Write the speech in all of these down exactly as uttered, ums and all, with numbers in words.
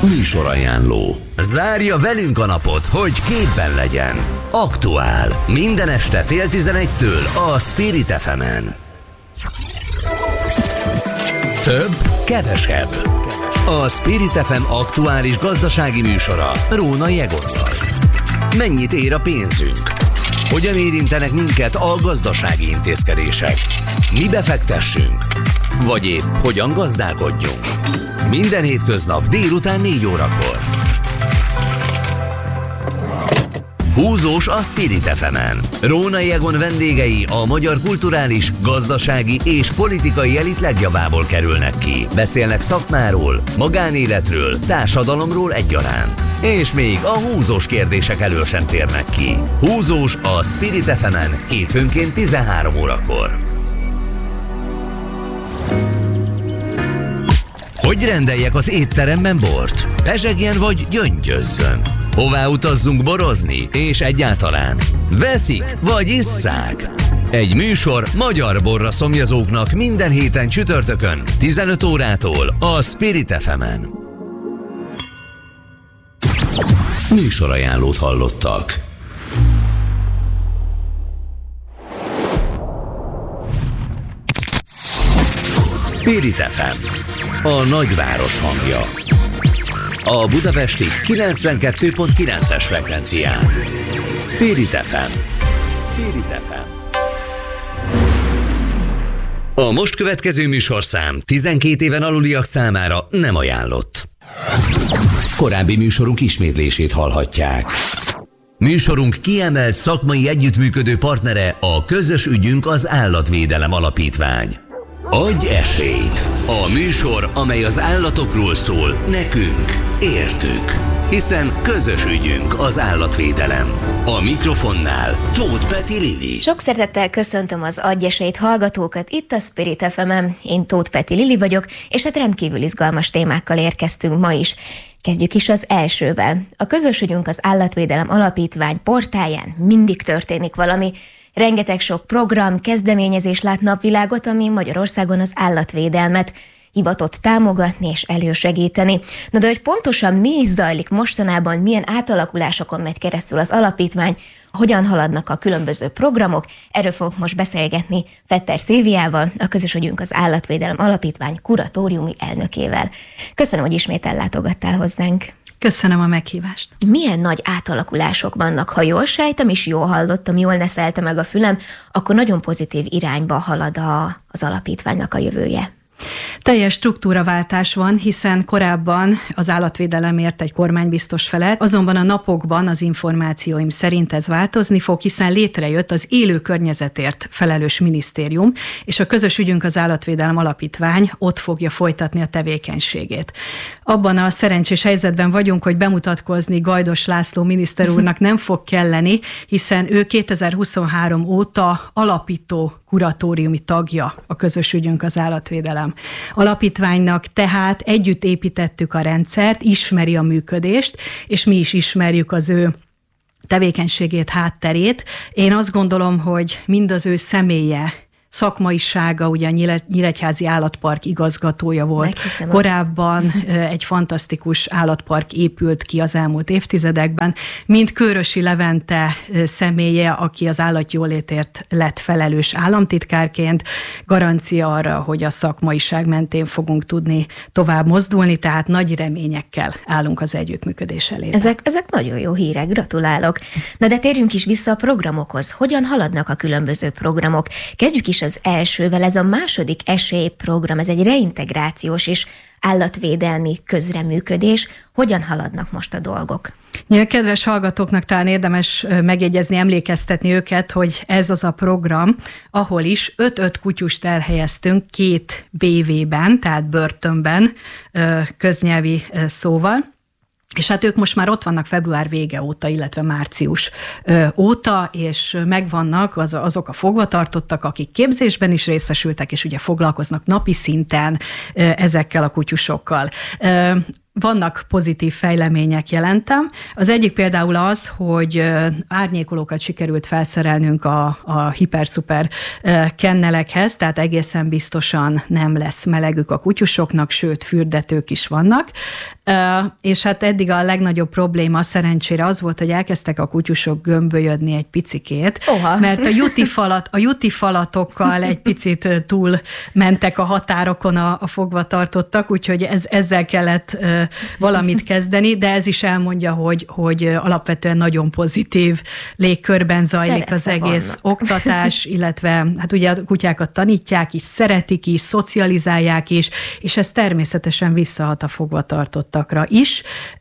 Műsorajánló. Zárja velünk a napot, hogy képben legyen. Aktuál. Minden este fél tizenegytől a Spirit ef emen. Több, kevesebb. A Spirit ef em aktuális gazdasági műsora Rónai Egonnal. Mennyit ér a pénzünk? Hogyan érintenek minket a gazdasági intézkedések? Mi befektessünk? Vagy épp hogyan gazdálkodjunk? Minden hétköznap délután négy órakor. Húzós a Spirit ef emen. Rónai Egon vendégei a magyar kulturális, gazdasági és politikai elit legjavából kerülnek ki. Beszélnek szakmáról, magánéletről, társadalomról egyaránt. És még a húzós kérdések elől sem térnek ki. Húzós a Spirit ef emen hétfőnként tizenhárom órakor. Hogy rendeljek az étteremben bort? Pezsegjen vagy gyöngyözzön? Hová utazzunk borozni? És egyáltalán veszik vagy isszák? Egy műsor magyar borra szomjazóknak minden héten csütörtökön tizenöt órától a Spirit ef emen. Műsorajánlót hallottak. Spirit ef em, a nagyváros hangja. A budapesti kilencvenkettő pont kilences frekvencián. Spirit ef em. Spirit ef em. A most következő műsorszám tizenkét éven aluliak számára nem ajánlott. Korábbi műsorunk ismétlését hallhatják. Műsorunk kiemelt szakmai együttműködő partnere a Közös ügyünk az Állatvédelem Alapítvány. Adj esélyt! A műsor, amely az állatokról szól, nekünk, értük. Hiszen közös ügyünk az állatvédelem. A mikrofonnál Tóth Peti Lili. Sok szeretettel köszöntöm az Adj esélyt hallgatókat itt a Spirit ef emen. Én Tóth Peti Lili vagyok, és hát rendkívül izgalmas témákkal érkeztünk ma is. Kezdjük is az elsővel. A Közös ügyünk az Állatvédelem Alapítvány portáján mindig történik valami. Rengeteg sok program, kezdeményezés lát napvilágot, ami Magyarországon az állatvédelmet hivatott támogatni és elősegíteni. Na de hogy pontosan mi is zajlik mostanában, milyen átalakulásokon megy keresztül az alapítvány, hogyan haladnak a különböző programok, erről fogok most beszélgetni Vetter Szilviával, a Közös ügyünk az Állatvédelem Alapítvány kuratóriumi elnökével. Köszönöm, hogy ismét ellátogattál hozzánk. Köszönöm a meghívást. Milyen nagy átalakulások vannak? Ha jól sejtem és jól hallottam, jól neszelte meg a fülem, akkor nagyon pozitív irányba halad a, az alapítványnak a jövője. Teljes struktúraváltás van, hiszen korábban az állatvédelemért egy kormánybiztos felelt, azonban a napokban az információim szerint ez változni fog, hiszen létrejött az élő környezetért felelős minisztérium, és a Közös ügyünk az Állatvédelem Alapítvány ott fogja folytatni a tevékenységét. Abban a szerencsés helyzetben vagyunk, hogy bemutatkozni Gajdos László miniszter úrnak nem fog kelleni, hiszen ő kétezer-huszonhárom óta alapító kuratóriumi tagja a Közös ügyünk az Állatvédelem Alapítványnak, tehát együtt építettük a rendszert, ismeri a működést, és mi is ismerjük az ő tevékenységét, hátterét. Én azt gondolom, hogy mind az ő személye, szakmaisága, ugye a Nyíregyházi Állatpark igazgatója volt. Meghiszem Korábban azt. Egy fantasztikus állatpark épült ki az elmúlt évtizedekben, mint Kőrösi Levente személye, aki az állatjólétért lett felelős államtitkárként, garancia arra, hogy a szakmaiság mentén fogunk tudni tovább mozdulni, tehát nagy reményekkel állunk az együttműködés elébe. Ezek, ezek nagyon jó hírek, gratulálok. Na de térjünk is vissza a programokhoz. Hogyan haladnak a különböző programok? Kezdjük is az elsővel, ez a második esélyprogram, ez egy reintegrációs és állatvédelmi közreműködés. Hogyan haladnak most a dolgok? Ja, kedves hallgatóknak talán érdemes megjegyezni, emlékeztetni őket, hogy ez az a program, ahol is öt-öt kutyust elhelyeztünk két bé vé-ben, tehát börtönben, köznyelvi szóval. És hát ők most már ott vannak február vége óta, illetve március óta, és megvannak az, azok a fogvatartottak, akik képzésben is részesültek, és ugye foglalkoznak napi szinten ezekkel a kutyusokkal. vannak pozitív fejlemények jelentem. Az egyik például az, hogy árnyékolókat sikerült felszerelnünk a, a hiper-szuper kennelekhez, tehát egészen biztosan nem lesz melegük a kutyusoknak, sőt, fürdetők is vannak. És hát eddig a legnagyobb probléma szerencsére az volt, hogy elkezdtek a kutyusok gömbölyödni egy picikét, Oha. mert a juti falat, a juti falatokkal egy picit túl mentek a határokon a, a fogvatartottak, úgyhogy ez, ezzel kellett valamit kezdeni, de ez is elmondja, hogy, hogy alapvetően nagyon pozitív légkörben zajlik Szerepe az egész vannak. oktatás, illetve hát ugye a kutyákat tanítják is, szeretik is, szocializálják is, és ez természetesen visszahat a fogvatartottakra is.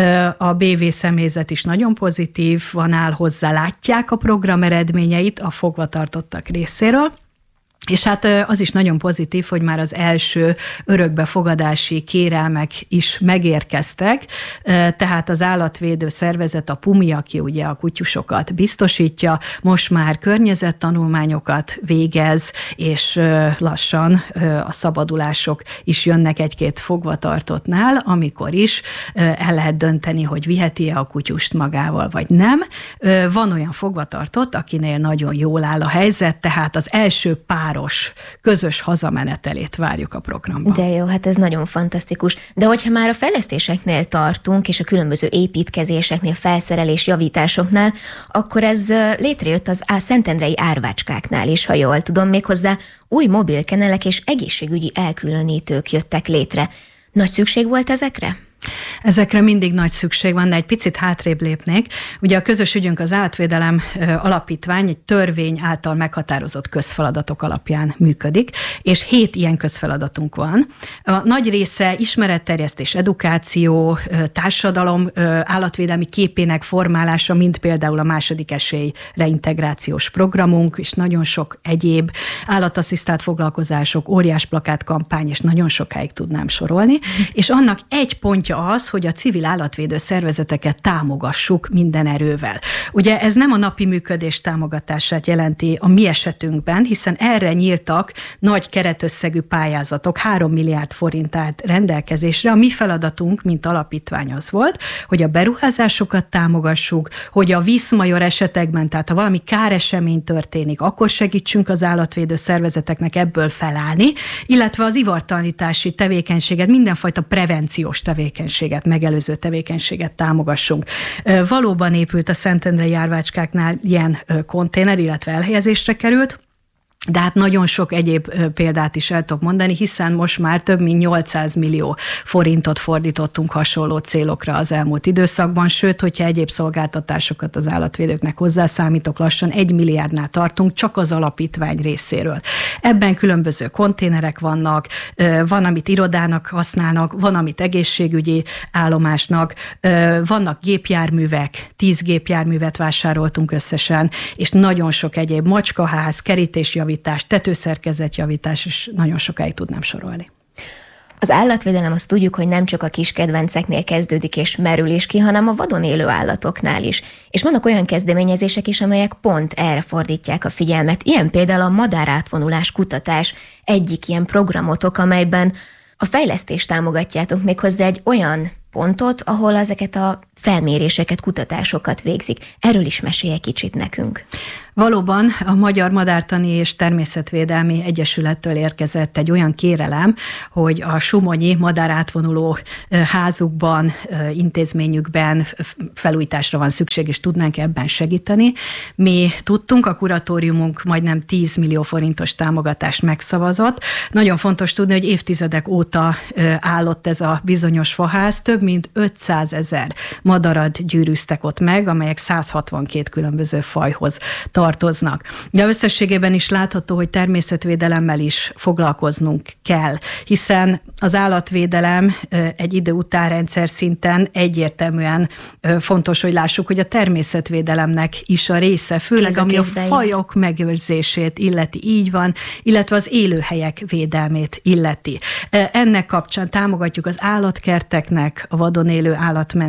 A bé vé személyzet is nagyon pozitív, van áll hozzá, látják a program eredményeit a fogvatartottak részéről. És hát az is nagyon pozitív, hogy már az első örökbefogadási kérelmek is megérkeztek, tehát az állatvédő szervezet, a PUMI, aki ugye a kutyusokat biztosítja, most már környezettanulmányokat végez, és lassan a szabadulások is jönnek egy-két fogvatartottnál, amikor is el lehet dönteni, hogy viheti-e a kutyust magával, vagy nem. Van olyan fogvatartott, akinél nagyon jól áll a helyzet, tehát az első pár közös hazamenetelét várjuk a programban. De jó, hát ez nagyon fantasztikus. De hogyha már a fejlesztéseknél tartunk, és a különböző építkezéseknél, felszerelés javításoknál, akkor ez létrejött az a szentendrei árvácskáknál is, ha jól tudom, méghozzá új mobilkenelek és egészségügyi elkülönítők jöttek létre. Nagy szükség volt ezekre? Ezekre mindig nagy szükség van, de egy picit hátrébb lépnék. Ugye a közös ügyünk az Állatvédelem Alapítvány egy törvény által meghatározott közfeladatok alapján működik, és hét ilyen közfeladatunk van. A nagy része ismeretterjesztés, edukáció, társadalom állatvédelmi képének formálása, mint például a második esély reintegrációs programunk, és nagyon sok egyéb állatasszisztált foglalkozások, óriás plakátkampány, és nagyon sokáig tudnám sorolni. És annak egy pontja az, hogy a civil állatvédő szervezeteket támogassuk minden erővel. Ugye ez nem a napi működés támogatását jelenti a mi esetünkben, hiszen erre nyíltak nagy keretösszegű pályázatok, három milliárd forint állt rendelkezésre. A mi feladatunk, mint alapítvány az volt, hogy a beruházásokat támogassuk, hogy a vízmajor esetekben, tehát ha valami káresemény történik, akkor segítsünk az állatvédő szervezeteknek ebből felállni, illetve az ivartalanítási tevékenységet, mindenfajta prevenciós tevékenységet, megelőző tevékenységet támogassunk. Valóban épült a szentendrei árvácskáknál ilyen konténer, illetve elhelyezésre került, de hát nagyon sok egyéb példát is el tudok mondani, hiszen most már több mint nyolcszáz millió forintot fordítottunk hasonló célokra az elmúlt időszakban, sőt, hogyha egyéb szolgáltatásokat az állatvédőknek hozzászámítok, lassan egy milliárdnál tartunk csak az alapítvány részéről. Ebben különböző konténerek vannak, van, amit irodának használnak, van, amit egészségügyi állomásnak, vannak gépjárművek, tíz gépjárművet vásároltunk összesen, és nagyon sok egyéb macskaház, kerítésjavítás, tetőszerkezetjavítás, és nagyon sokáig tudnám sorolni. Az állatvédelem, azt tudjuk, hogy nem csak a kis kedvenceknél kezdődik és merül is ki, hanem a vadon élő állatoknál is. És vannak olyan kezdeményezések is, amelyek pont erre fordítják a figyelmet. Ilyen például a madárátvonulás kutatás egyik ilyen programotok, amelyben a fejlesztést támogatjátok, méghozzá egy olyan pontot, ahol ezeket a felméréseket, kutatásokat végzik. Erről is mesélj egy kicsit nekünk. Valóban a Magyar Madártani és Természetvédelmi Egyesülettől érkezett egy olyan kérelem, hogy a Somonyi madárátvonuló házukban, intézményükben felújításra van szükség, és tudnánk ebben segíteni. Mi tudtunk, a kuratóriumunk majdnem tíz millió forintos támogatást megszavazott. Nagyon fontos tudni, hogy évtizedek óta állott ez a bizonyos faház, több mint ötszázezer madarat gyűrűztek ott meg, amelyek száz hatvankét különböző fajhoz tartoznak. De összességében is látható, hogy természetvédelemmel is foglalkoznunk kell, hiszen az állatvédelem egy idő után rendszer szinten egyértelműen fontos, hogy lássuk, hogy a természetvédelemnek is a része, főleg ami a fajok megőrzését illeti, így van, illetve az élőhelyek védelmét illeti. Ennek kapcsán támogatjuk az állatkerteknek a vadon élő állatmentő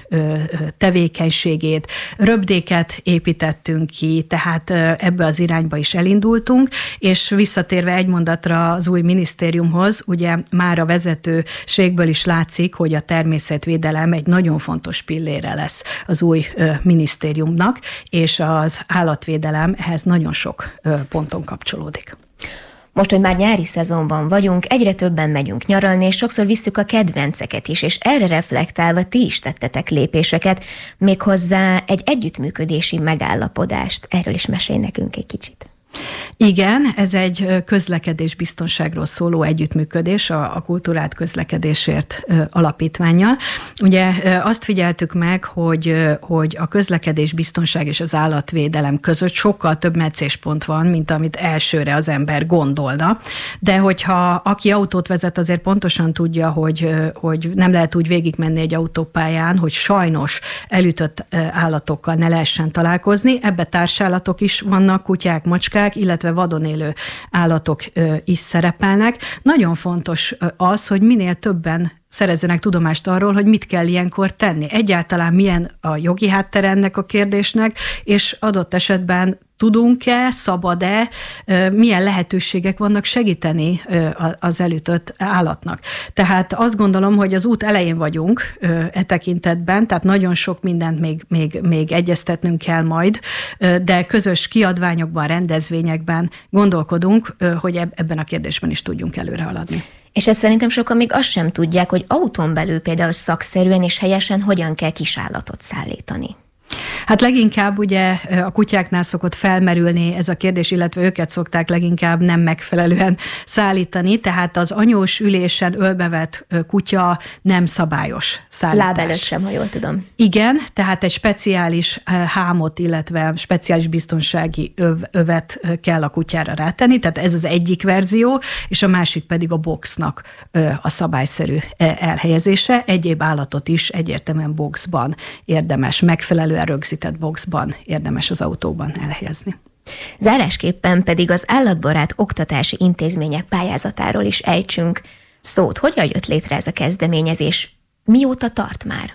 tevékenységét, röbdéket építettünk ki, tehát ebbe az irányba is elindultunk, és visszatérve egy mondatra az új minisztériumhoz, ugye már a vezetőségből is látszik, hogy a természetvédelem egy nagyon fontos pillére lesz az új minisztériumnak, és az állatvédelem ehhez nagyon sok ponton kapcsolódik. Most, hogy már nyári szezonban vagyunk, egyre többen megyünk nyaralni, és sokszor visszük a kedvenceket is, és erre reflektálva ti is tettetek lépéseket, méghozzá egy együttműködési megállapodást. Erről is mesélj nekünk egy kicsit. Igen, ez egy közlekedésbiztonságról szóló együttműködés a, a Kulturált Közlekedésért alapítvánnyal. Ugye azt figyeltük meg, hogy, hogy a közlekedésbiztonság és az állatvédelem között sokkal több meccéspont van, mint amit elsőre az ember gondolna. De hogyha aki autót vezet, azért pontosan tudja, hogy, hogy nem lehet úgy végigmenni egy autópályán, hogy sajnos elütött állatokkal ne lehessen találkozni. Ebbe társállatok is vannak, kutyák, macskák, illetve vadon élő állatok is szerepelnek. Nagyon fontos az, hogy minél többen szerezzenek tudomást arról, hogy mit kell ilyenkor tenni. Egyáltalán milyen a jogi háttere ennek a kérdésnek, és adott esetben tudunk-e, szabad-e, milyen lehetőségek vannak segíteni az elütött állatnak. Tehát azt gondolom, hogy az út elején vagyunk e tekintetben, tehát nagyon sok mindent még, még, még egyeztetnünk kell majd, de közös kiadványokban, rendezvényekben gondolkodunk, hogy ebben a kérdésben is tudjunk előre haladni. És ezt szerintem sokan még azt sem tudják, hogy autón belül például szakszerűen és helyesen hogyan kell kisállatot szállítani. Hát leginkább ugye a kutyáknál szokott felmerülni ez a kérdés, illetve őket szokták leginkább nem megfelelően szállítani, tehát az anyós ülésen ölbevett kutya nem szabályos szállítás. Láb előtt sem, ha jól tudom. Igen, tehát egy speciális hámot, illetve speciális biztonsági öv, övet kell a kutyára rátenni, tehát ez az egyik verzió, és a másik pedig a boxnak a szabályszerű elhelyezése. Egyéb állatot is egyértelműen boxban érdemes, megfelelően rögzített boxban érdemes az autóban elhelyezni. Zárásképpen pedig az állatbarát oktatási intézmények pályázatáról is ejtsünk szót. Hogyan jött létre ez a kezdeményezés? Mióta tart már?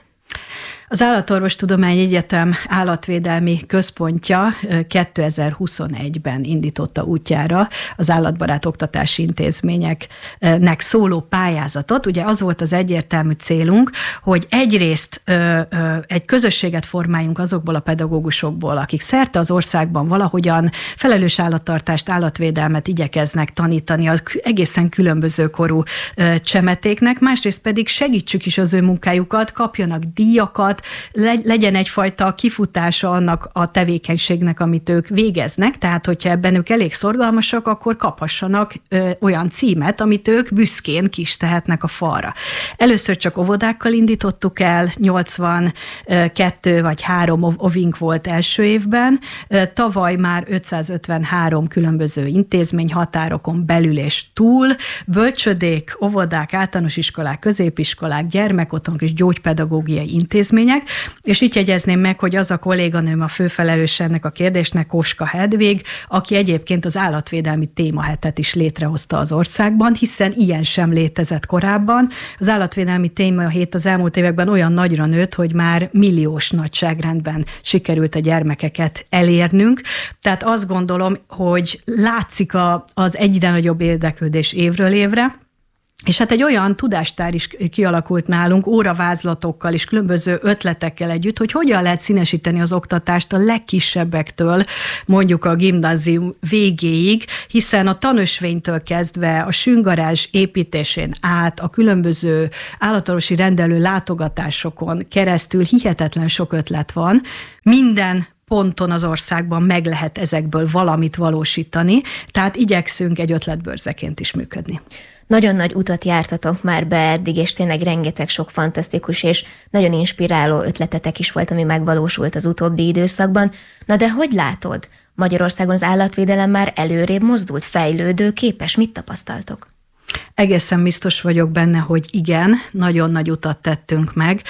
Az Állatorvostudományi Egyetem állatvédelmi központja kétezer-huszonegyben indította útjára az állatbarát oktatási intézményeknek szóló pályázatot. Ugye az volt az egyértelmű célunk, hogy egyrészt egy közösséget formáljunk azokból a pedagógusokból, akik szerte az országban valahogyan felelős állattartást, állatvédelmet igyekeznek tanítani az egészen különböző korú csemetéknek, másrészt pedig segítsük is az ő munkájukat, kapjanak díjakat, legyen egyfajta kifutása annak a tevékenységnek, amit ők végeznek, tehát hogyha ebben ők elég szorgalmasak, akkor kaphassanak ö, olyan címet, amit ők büszkén kis tehetnek a falra. Először csak óvodákkal indítottuk el, nyolcvankettő vagy három ovink volt első évben, tavaly már ötszázötvenhárom különböző intézmény határokon belül és túl, bölcsödék, óvodák, általános iskolák, középiskolák, gyermekotthonok és gyógypedagógiai intézmények, és így jegyezném meg, hogy az a kolléganőm a főfelelős ennek a kérdésnek, Koska Hedvig, aki egyébként az állatvédelmi témahetet is létrehozta az országban, hiszen ilyen sem létezett korábban. Az állatvédelmi témahét az elmúlt években olyan nagyra nőtt, hogy már milliós nagyságrendben sikerült a gyermekeket elérnünk. Tehát azt gondolom, hogy látszik a, az egyre nagyobb érdeklődés évről évre, és hát egy olyan tudástár is kialakult nálunk, óravázlatokkal és különböző ötletekkel együtt, hogy hogyan lehet színesíteni az oktatást a legkisebbektől, mondjuk a gimnázium végéig, hiszen a tanösvénytől kezdve a süngarázs építésén át, a különböző állatorvosi rendelő látogatásokon keresztül hihetetlen sok ötlet van. Minden ponton az országban meg lehet ezekből valamit valósítani, tehát igyekszünk egy ötletbörzeként is működni. Nagyon nagy utat jártatok már be eddig, és tényleg rengeteg sok fantasztikus és nagyon inspiráló ötletetek is volt, ami megvalósult az utóbbi időszakban. Na de hogy látod? Magyarországon az állatvédelem már előrébb mozdult, fejlődő, képes? Mit tapasztaltok? Egészen biztos vagyok benne, hogy igen, nagyon nagy utat tettünk meg.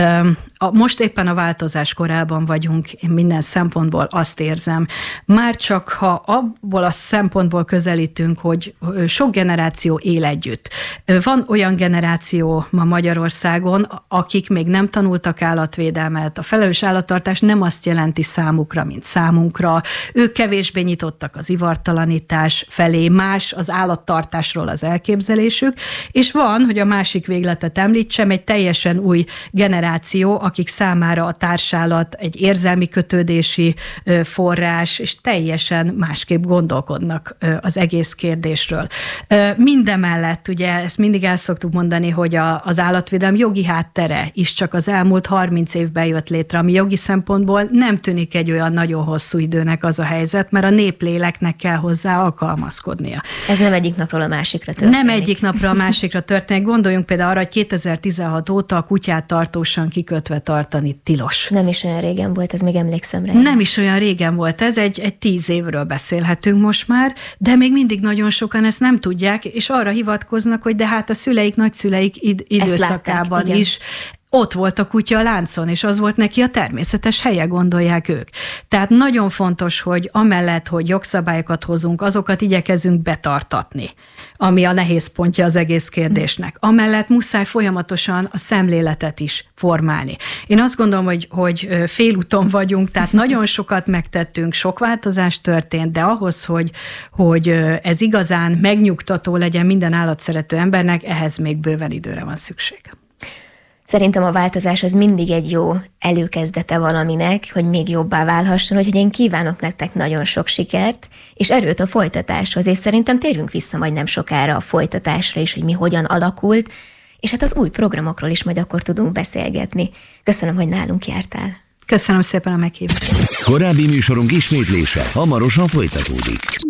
Most éppen a változás korában vagyunk, én minden szempontból azt érzem. Már csak ha abból a szempontból közelítünk, hogy sok generáció él együtt. Van olyan generáció ma Magyarországon, akik még nem tanultak állatvédelmet. A felelős állattartás nem azt jelenti számukra, mint számunkra. Ők kevésbé nyitottak az ivartalanítás felé, más az állattartásról az elképzelésük, és van, hogy a másik végletet említsem, egy teljesen új generáció, akik számára a társállat egy érzelmi kötődési forrás, és teljesen másképp gondolkodnak az egész kérdésről. Mindemellett, ugye ezt mindig el szoktuk mondani, hogy a, az állatvédelem jogi háttere is csak az elmúlt harminc évben jött létre, ami jogi szempontból nem tűnik egy olyan nagyon hosszú időnek az a helyzet, mert a népléleknek kell hozzá alkalmazkodnia. Ez nem egyik napról a másikra történik. Nem egyik napra a másikra történik. Gondoljunk például arra, hogy kétezer-tizenhat óta a kutyát tartósan kikötve tartani tilos. Nem is olyan régen volt, ez még emlékszem rá. Nem is olyan régen volt, ez egy, egy tíz évről beszélhetünk most már, de még mindig nagyon sokan ezt nem tudják, és arra hivatkoznak, hogy de hát a szüleik, nagyszüleik id- időszakában látták, is ott volt a kutya a láncon, és az volt neki a természetes helye, gondolják ők. Tehát nagyon fontos, hogy amellett, hogy jogszabályokat hozunk, azokat igyekezünk betartatni, ami a nehéz pontja az egész kérdésnek. Amellett muszáj folyamatosan a szemléletet is formálni. Én azt gondolom, hogy, hogy félúton vagyunk, tehát nagyon sokat megtettünk, sok változás történt, de ahhoz, hogy, hogy ez igazán megnyugtató legyen minden állatszerető embernek, ehhez még bőven időre van szükség. Szerintem a változás az mindig egy jó előkezdete valaminek, hogy még jobbá válhasson, úgyhogy én kívánok nektek nagyon sok sikert, és erőt a folytatáshoz, és szerintem térjünk vissza majd nem sokára a folytatásra is, hogy mi hogyan alakult, és hát az új programokról is majd akkor tudunk beszélgetni. Köszönöm, hogy nálunk jártál. Köszönöm szépen a meghívást. Korábbi műsorunk ismétlése hamarosan folytatódik.